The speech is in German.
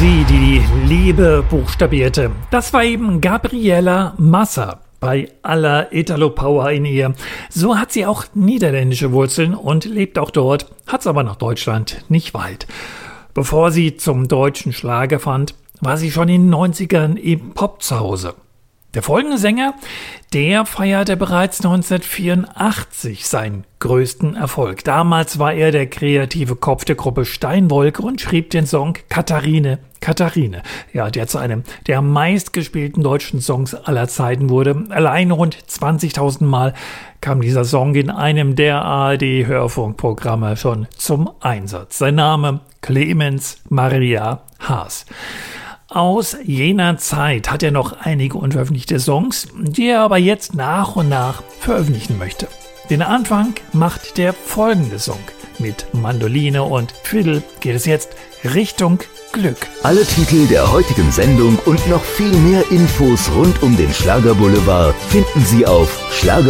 Sie, die Liebe buchstabierte. Das war eben Gabriela Massa. Bei aller Italo-Power in ihr. So hat sie auch niederländische Wurzeln und lebt auch dort, hat's aber nach Deutschland nicht weit. Bevor sie zum deutschen Schlager fand, war sie schon in den 90ern im Pop zu Hause. Der folgende Sänger, der feierte bereits 1984 seinen größten Erfolg. Damals war er der kreative Kopf der Gruppe Steinwolke und schrieb den Song Katharine, Katharine. Ja, der zu einem der meistgespielten deutschen Songs aller Zeiten wurde. Allein rund 20.000 Mal kam dieser Song in einem der ARD-Hörfunkprogramme schon zum Einsatz. Sein Name Clemens Maria Haas. Aus jener Zeit hat er noch einige unveröffentlichte Songs, die er aber jetzt nach und nach veröffentlichen möchte. Den Anfang macht der folgende Song. Mit Mandoline und Fiddle geht es jetzt Richtung Glück. Alle Titel der heutigen Sendung und noch viel mehr Infos rund um den Schlagerboulevard finden Sie auf schlagerboulevard.de.